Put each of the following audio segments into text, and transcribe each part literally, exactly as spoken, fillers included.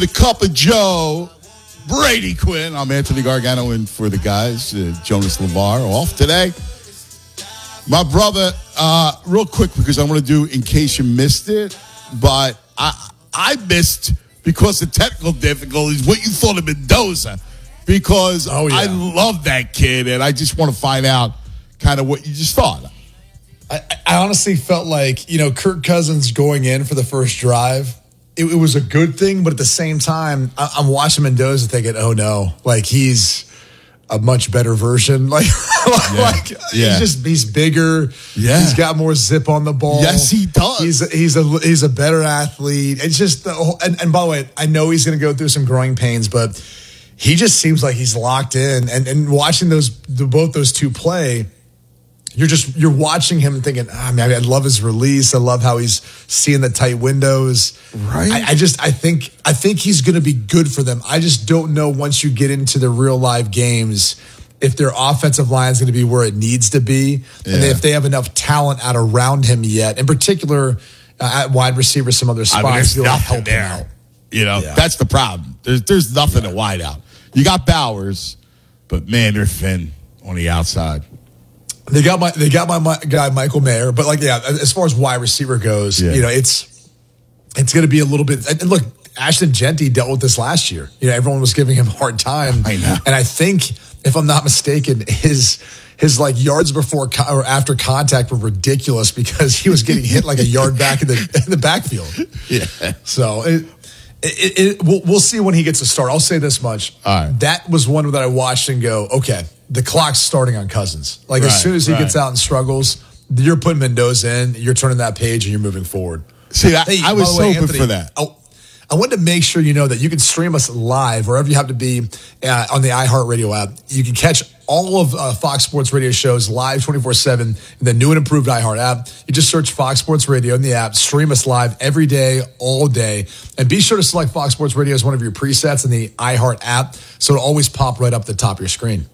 the Cup of Joe, Brady Quinn. I'm Anthony Gargano in for the guys. Uh, Jonas LeVar off today. My brother, uh, real quick, because I want to do in case you missed it, but I I missed because of technical difficulties what you thought of Mendoza, because oh, yeah. I love that kid, and I just want to find out kind of what you just thought. I, I honestly felt like, you know, Kirk Cousins going in for the first drive, it, it was a good thing, but at the same time, I, I'm watching Mendoza thinking, oh no, like he's a much better version. Like, yeah. like yeah. he's just he's bigger. Yeah. He's got more zip on the ball. Yes, he does. He's a, he's a he's a better athlete. It's just the whole, and, and by the way, I know he's going to go through some growing pains, but he just seems like he's locked in. And and watching those the, both those two play, you're just you're watching him and thinking, ah, man, I love his release. I love how he's seeing the tight windows. Right. I, I just I think I think he's going to be good for them. I just don't know once you get into the real live games if their offensive line is going to be where it needs to be, yeah. and if they have enough talent out around him yet. In particular, uh, at wide receiver, some other spots. I mean, there's to nothing help there. him out. You know, yeah. that's the problem. There's there's nothing yeah. to wide out. You got Bowers, but man, they're thin on the outside. They got my they got my, my guy Michael Mayer, but like yeah, as far as wide receiver goes, yeah. you know it's it's going to be a little bit. And look, Ashton Genty dealt with this last year. You know, everyone was giving him a hard time. I know, and I think if I'm not mistaken, his his like yards before co- or after contact were ridiculous because he was getting hit like a yard back in the in the backfield. Yeah, so. It, It, it, we'll, we'll see when he gets a start. I'll say this much. All right. That was one that I watched and go, okay, the clock's starting on Cousins. Like, right, as soon as he right. gets out and struggles, you're putting Mendoza in, you're turning that page, and you're moving forward. See, I, hey, I was hoping Anthony, for that. Oh, I wanted to make sure you know that you can stream us live wherever you have to be uh, on the iHeartRadio app. You can catch all of uh, Fox Sports Radio shows live twenty-four seven in the new and improved iHeart app. You just search Fox Sports Radio in the app, stream us live every day, all day. And be sure to select Fox Sports Radio as one of your presets in the iHeart app so it'll always pop right up the top of your screen.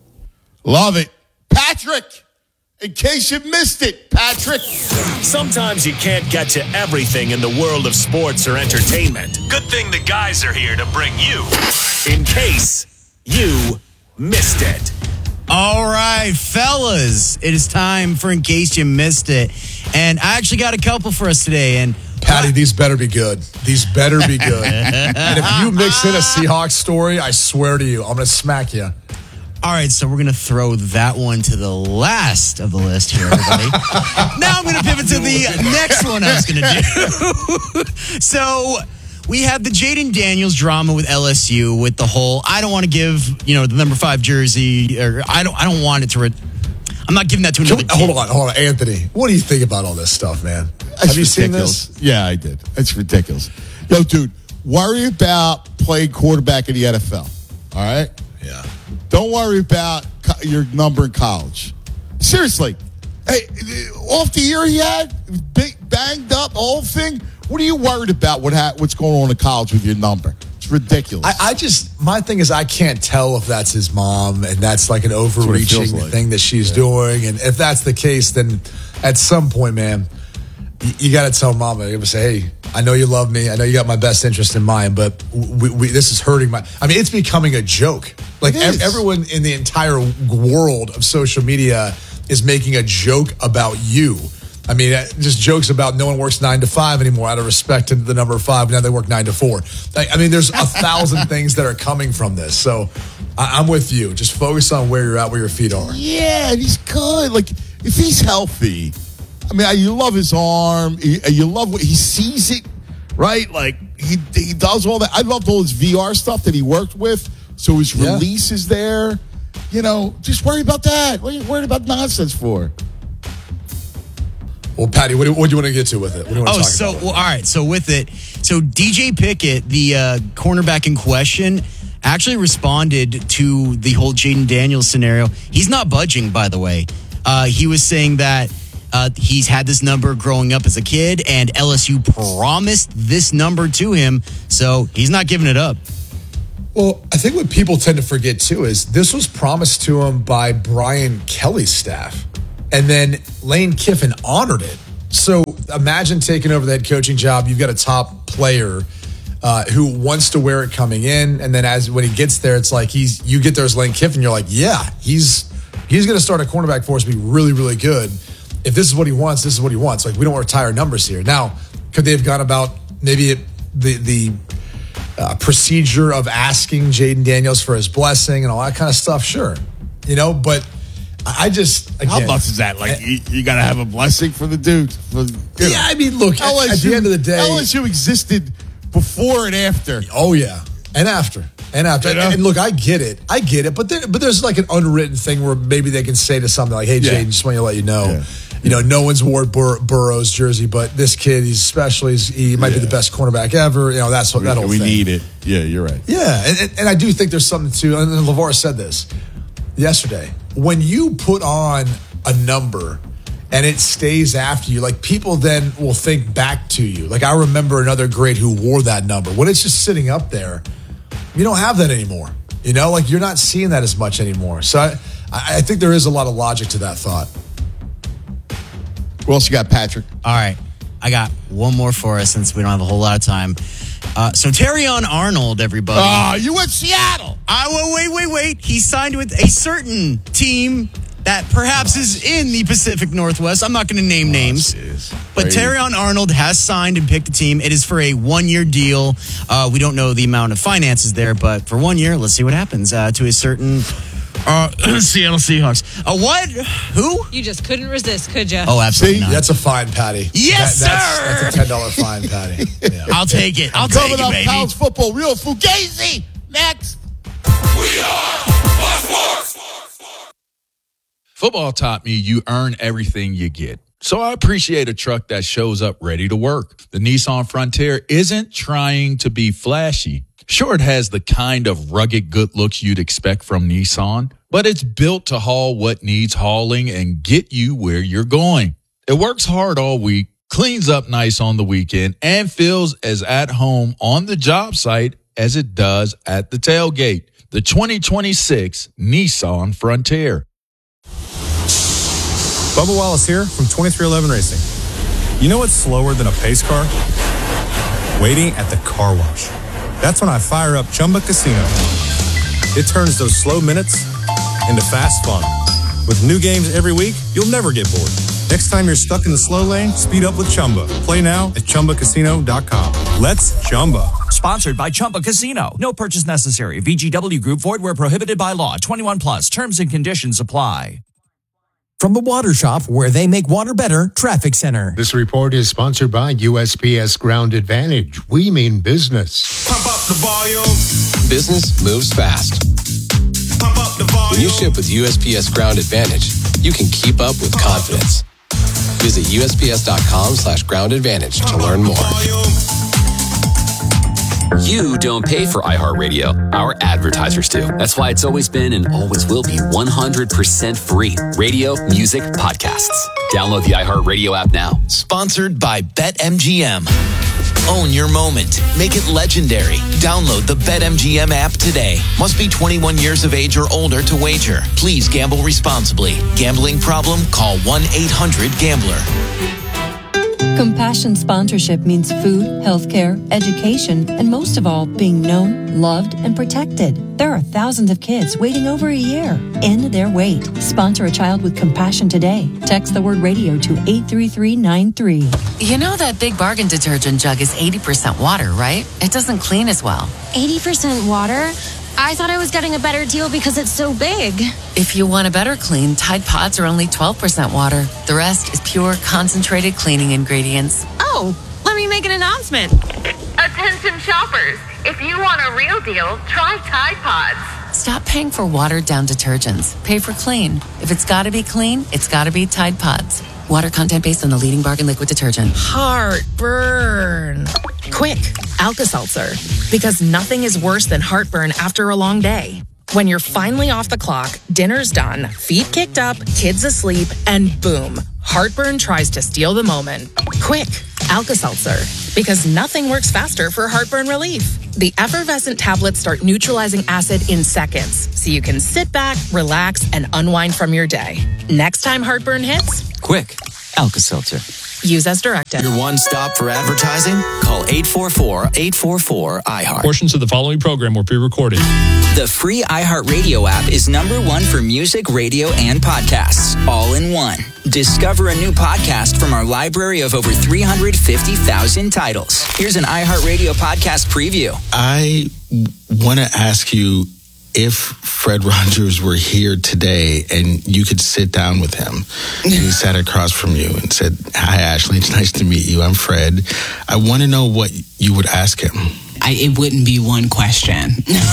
Love it. Patrick, in case you missed it, Patrick. Sometimes you can't get to everything in the world of sports or entertainment. Good thing the guys are here to bring you in case you missed it. All right, fellas, it is time for In Case You Missed It. And I actually got a couple for us today. And Patty, these better be good. These better be good. And if you mix in a Seahawks story, I swear to you, I'm going to smack you. All right, so we're going to throw that one to the last of the list here, everybody. Now I'm going to pivot to the next one I was going to do. So we had the Jaden Daniels drama with L S U with the whole, I don't want to give, you know, the number five jersey, or I don't I don't want it to, re- I'm not giving that to another we, Hold on, hold on, Anthony. What do you think about all this stuff, man? That's Have you ridiculous. seen this? Yeah, I did. It's ridiculous. Yo, dude, worry about playing quarterback in the N F L, all right? Yeah. Don't worry about co- your number in college. Seriously. Hey, off the year he had, big, banged up, the whole thing. What are you worried about what ha- what's going on in college with your number? It's ridiculous. I, I just, my thing is I can't tell if that's his mom and that's like an overreaching like. thing that she's yeah. doing. And if that's the case, then at some point, man, you, you got to tell mama, you got to say, hey, I know you love me. I know you got my best interest in mind, but we, we, this is hurting my, I mean, it's becoming a joke. Like ev- everyone in the entire world of social media is making a joke about you. I mean, just jokes about no one works nine to five anymore out of respect to the number five. Now they work nine to four. I mean, there's a thousand things that are coming from this. So I- I'm with you. Just focus on where you're at, where your feet are. Yeah, and he's good. Like, if he's healthy, I mean, you love his arm. You love what he sees it, right? Like, he he does all that. I loved all his V R stuff that he worked with. So his yeah. release is there. You know, just worry about that. What are you worried about nonsense for? Well, Patty, what do, what do you want to get to with it? What do you want to oh, talk so, about? well, all right. So with it, so D J Pickett, the uh, cornerback in question, actually responded to the whole Jaden Daniels scenario. He's not budging, by the way. Uh, he was saying that uh, he's had this number growing up as a kid, and L S U promised this number to him, so he's not giving it up. Well, I think what people tend to forget, too, is this was promised to him by Brian Kelly's staff. And then Lane Kiffin honored it. So imagine taking over the head coaching job. You've got a top player uh, who wants to wear it coming in, and then as when he gets there, it's like he's you get there as Lane Kiffin, you're like, yeah, he's he's going to start a cornerback for us, be really, really good. If this is what he wants, this is what he wants. Like, we don't retire numbers here. Now, could they have gone about maybe it, the the uh, procedure of asking Jaden Daniels for his blessing and all that kind of stuff? Sure, you know, but. I just again, how much is that? Like you, you got to have a blessing for the dude. For, you know. Yeah, I mean, look. L S U, at the end of the day, L S U existed before and after. Oh yeah, and after, and after. You know? And look, I get it, I get it. But there, but there's like an unwritten thing where maybe they can say to something like, "Hey, Jaden, yeah. just want to let you know, yeah. you know, no one's wore Bur- Burrow's jersey, but this kid, he's special. He's, he might yeah. be the best cornerback ever. You know, that's what that whole we thing. need it. Yeah, you're right. Yeah, and, and, and I do think there's something to. And LeVar said this yesterday. When you put on a number and it stays after you, like people then will think back to you. Like I remember another great who wore that number. When it's just sitting up there, you don't have that anymore. You know, like you're not seeing that as much anymore. So I, I think there is a lot of logic to that thought. What else you got, Patrick? All right. I got one more for us since we don't have a whole lot of time. Uh, so Terrion Arnold, everybody. Oh, you went Seattle. I will wait, wait, wait. He signed with a certain team that perhaps oh, is in the Pacific Northwest. I'm not going to name oh, names. Geez. But Terrion Arnold has signed and picked a team. It is for a one-year deal. Uh, we don't know the amount of finances there, but for one year, let's see what happens uh, to a certain uh, Seattle Seahawks. Uh, what? Who? You just couldn't resist, could you? Oh, absolutely not. That's a fine, Patty. Yes, that, that's, sir. That's a ten dollars fine, Patty. Yeah. I'll take it. I'll Coming take it, up, baby. college football, real Fugazi. Next. We are Fox Sports. Football taught me you earn everything you get. So I appreciate a truck that shows up ready to work. The Nissan Frontier isn't trying to be flashy. Sure, it has the kind of rugged good looks you'd expect from Nissan, but it's built to haul what needs hauling and get you where you're going. It works hard all week, cleans up nice on the weekend, and feels as at home on the job site as it does at the tailgate. The twenty twenty-six Nissan Frontier. Bubba Wallace here from twenty-three eleven Racing. You know what's slower than a pace car? Waiting at the car wash. That's when I fire up Chumba Casino. It turns those slow minutes into fast fun. With new games every week, you'll never get bored. Next time you're stuck in the slow lane, speed up with Chumba. Play now at Chumba Casino dot com. Let's Chumba. Sponsored by Chumba Casino. No purchase necessary. V G W Group. Void where prohibited by law. twenty-one plus. Terms and conditions apply. From the Water Shop, where they make water better, Traffic Center. This report is sponsored by U S P S Ground Advantage. We mean business. Pump up the volume. Business moves fast. Pump up the volume. When you ship with U S P S Ground Advantage, you can keep up with confidence. Visit U S P S dot com slash ground advantage to learn more. You don't pay for iHeartRadio. Our advertisers do. That's why it's always been and always will be one hundred percent free. Radio, music, podcasts. Download the iHeartRadio app now. Sponsored by BetMGM. Own your moment. Make it legendary. Download the BetMGM app today. Must be twenty-one years of age or older to wager. Please gamble responsibly. Gambling problem? Call one eight hundred gambler. Compassion sponsorship means food, healthcare, education, and most of all, being known, loved, and protected. There are thousands of kids waiting over a year. End their wait. Sponsor a child with compassion today. Text the word radio to eight three three nine three. You know that Big Bargain detergent jug is eighty percent water, right? It doesn't clean as well. eighty percent water? I thought I was getting a better deal because it's so big. If you want a better clean, Tide Pods are only twelve percent water. The rest is pure, concentrated cleaning ingredients. Oh, let me make an announcement. Attention shoppers. If you want a real deal, try Tide Pods. Stop paying for watered-down detergents. Pay for clean. If it's got to be clean, it's got to be Tide Pods. Water content based on the leading bargain liquid detergent. Heartburn. Quick, Alka-Seltzer. Because nothing is worse than heartburn after a long day. When you're finally off the clock, dinner's done, feet kicked up, kids asleep, and boom, heartburn tries to steal the moment. Quick, Alka-Seltzer. Because nothing works faster for heartburn relief. The effervescent tablets start neutralizing acid in seconds, so you can sit back, relax, and unwind from your day. Next time heartburn hits, Quick, Alka-Seltzer. Use as directed. Your one stop for advertising? Call eight four four, eight four four, I heart. Portions of the following program were pre-recorded. The free iHeartRadio app is number one for music, radio, and podcasts, all in one. Discover a new podcast from our library of over three hundred fifty thousand titles. Here's an iHeartRadio podcast preview. I want to ask you if Fred Rogers were here today and you could sit down with him and he sat across from you and said, "Hi, Ashley, it's nice to meet you. I'm Fred." I want to know what you would ask him. I, it wouldn't be one question.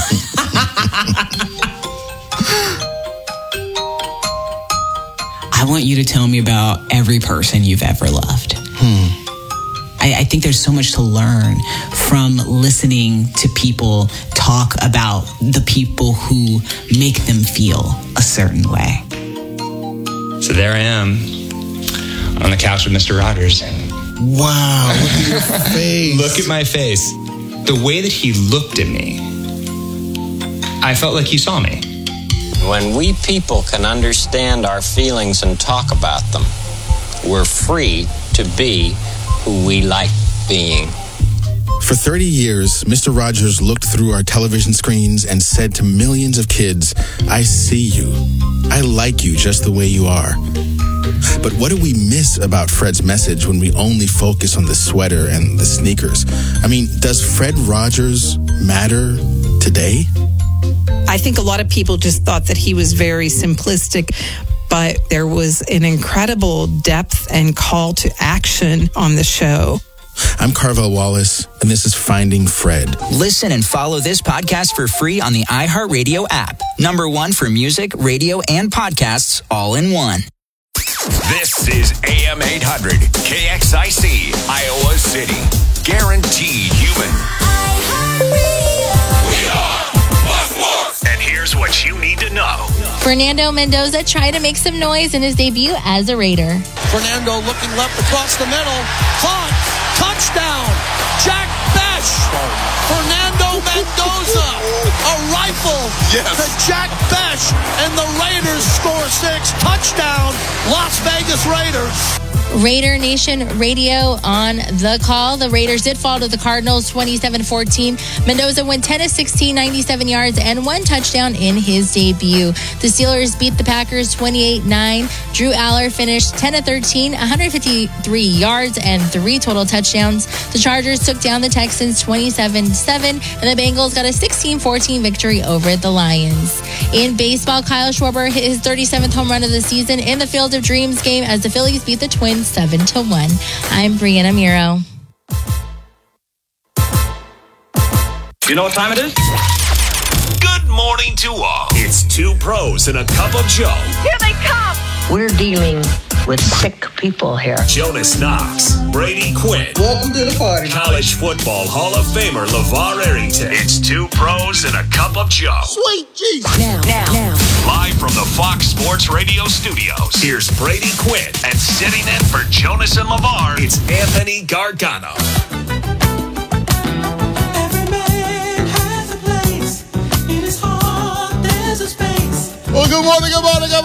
I want you to tell me about every person you've ever loved. Hmm. I, I think there's so much to learn from listening to people talk about the people who make them feel a certain way. So there I am on the couch with Mister Rogers. Wow, look at your face. Look at my face. The way that he looked at me, I felt like he saw me. When we people can understand our feelings and talk about them, we're free to be who we like being. For thirty years, Mister Rogers looked through our television screens and said to millions of kids, "I see you. I like you just the way you are." But what do we miss about Fred's message when we only focus on the sweater and the sneakers? I mean, does Fred Rogers matter today? I think a lot of people just thought that he was very simplistic, but there was an incredible depth and call to action on the show. I'm Carvel Wallace, and this is Finding Fred. Listen and follow this podcast for free on the iHeartRadio app. Number one for music, radio, and podcasts, all in one. This is A M eight hundred, K X I C, Iowa City. Guaranteed human. We are Much More. And here's what you need to know. Fernando Mendoza tried to make some noise in his debut as a Raider. Fernando looking left across the middle. Caught. Touchdown. Jack Besh. Fernando Mendoza. A rifle yes. to Jack Besh. And the Raiders score six. Touchdown. Las Vegas Raiders. Raider Nation Radio on the call. The Raiders did fall to the Cardinals twenty-seven fourteen. Mendoza went ten of sixteen, ninety-seven yards, and one touchdown in his debut. The Steelers beat the Packers twenty-eight nine. Drew Aller finished ten of thirteen, one hundred fifty-three yards, and three total touchdowns. The Chargers took down the Texans twenty-seven seven, and the Bengals got a sixteen fourteen victory over the Lions. In baseball, Kyle Schwarber hit his thirty-seventh home run of the season in the Field of Dreams game as the Phillies beat the Twins seven to one. I'm Brianna Muro. You know what time it is? Good morning to all. It's two pros and a cup of Joe. Here they come. We're dealing with sick people here. Jonas Knox, Brady Quinn. Welcome to the party. College football Hall of Famer LeVar Arrington. It's two pros and a cup of Joe. Sweet Jesus. Now, now, now. Live from the Fox Sports Radio studios, here's Brady Quinn. And sitting in for Jonas and LeVar, it's Anthony Gargano. Every man has a place. In his heart, there's a space. Well, good morning, good morning, good morning.